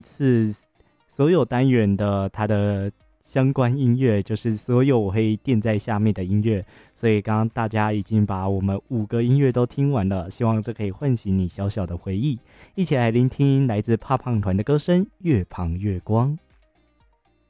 次所有单元的它的相关音乐，就是所有我会垫在下面的音乐，所以刚刚大家已经把我们5个音乐都听完了，希望这可以唤醒你小小的回忆，一起来聆听来自怕胖团的歌声《越胖越光》。